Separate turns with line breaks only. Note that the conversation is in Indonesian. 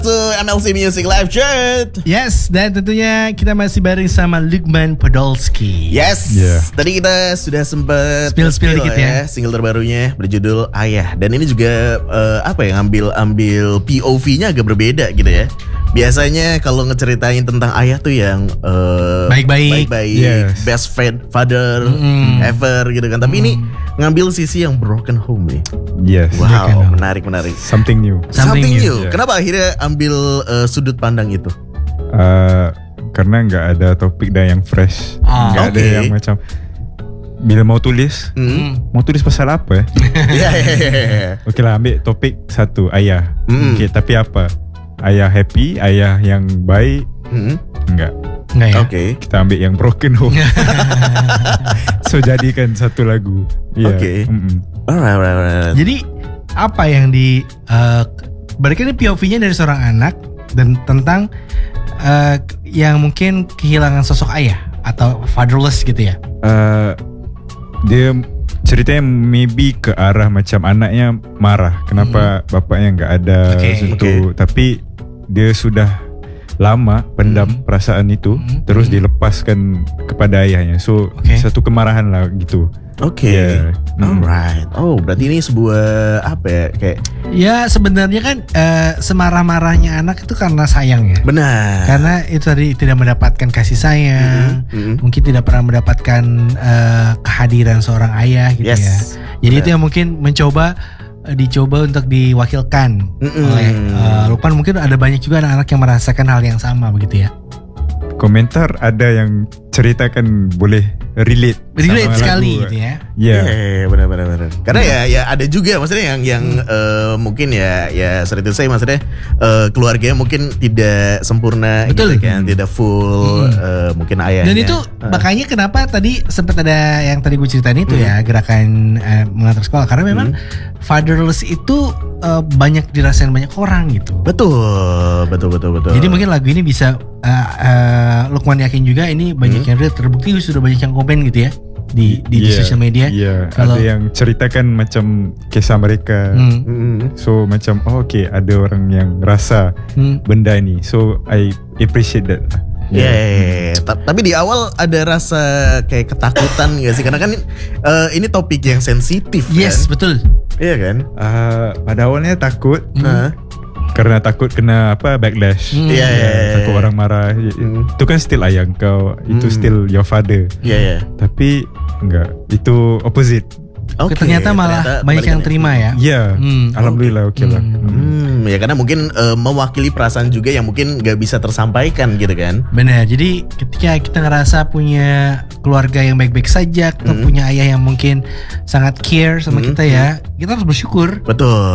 to MLC Music Live Chat.
Yes, dan tentunya kita masih bareng sama Lukman Podolski.
Yes, tadi kita sudah sempat
Spill dikit ya.
single terbarunya berjudul Ayah. Dan ini juga ngambil POV-nya agak berbeda gitu ya. Biasanya kalau ngeceritain tentang ayah tuh yang
baik-baik,
best friend, father ever gitu kan. Tapi ini ngambil sisi yang broken home nih.
Yes.
Wow, menarik.
Something new.
Something new.
Yeah.
Kenapa akhirnya ambil sudut pandang itu?
Karena nggak ada topik dan yang fresh, nggak ada yang macam bila mau tulis pasal apa ya? Oke lah, ambil topik satu, ayah. Oke, tapi apa? Ayah happy, ayah yang baik? Enggak
ya?
Oke.
Kita ambil yang broken home. So jadikan satu lagu.
Oke. Alright.
Jadi apa yang berarti ini POV-nya dari seorang anak dan tentang yang mungkin kehilangan sosok ayah atau fatherless gitu ya?
Dia ceritanya maybe ke arah macam anaknya marah kenapa bapaknya nggak ada situ, tapi dia sudah lama pendam perasaan itu, terus dilepaskan kepada ayahnya. So satu kemarahan lah gitu.
Alright. Oh, berarti ini sebuah apa ya, kayak
ya sebenarnya kan semarah-marahnya anak itu karena sayang ya.
Benar.
Karena itu tadi tidak mendapatkan kasih sayang, mungkin tidak pernah mendapatkan kehadiran seorang ayah gitu ya. Jadi itu yang mungkin dicoba untuk diwakilkan oleh Lukman. Mungkin ada banyak juga anak-anak yang merasakan hal yang sama begitu ya.
Komentar ada yang ceritakan boleh relate
sekali gitu ya.
Iya, benar. Karena ya ada juga maksudnya yang mungkin ya sorry to say, maksudnya keluarganya mungkin tidak sempurna gitu kan, tidak full mungkin ayahnya.
Dan itu makanya kenapa tadi sempat ada yang tadi gue ceritain itu ya, gerakan mengantar sekolah, karena memang fatherless itu banyak dirasain banyak orang gitu. Betul. Jadi mungkin lagu ini bisa Lukman yakin juga ini banyak yang terbukti sudah banyak yang komen gitu ya di sosial media.
Kalau ada yang ceritakan macam kisah mereka. So macam ada orang yang rasa benda ini. So I appreciate that.
Tapi di awal ada rasa kayak ketakutan gak sih? Karena kan ini topik yang sensitif kan?
Yes, betul.
Iya kan?
Pada awalnya takut karena takut kena backlash. Takut orang marah. Itu kan still ayah kau, itu still your father. Tapi enggak, itu opposite.
Ternyata malah banyak yang terima ya.
Alhamdulillah lah.
Ya karena mungkin mewakili perasaan juga yang mungkin gak bisa tersampaikan gitu kan.
Benar. Jadi ketika kita ngerasa punya keluarga yang baik-baik saja, atau punya ayah yang mungkin sangat care sama kita ya, kita harus bersyukur.
Betul.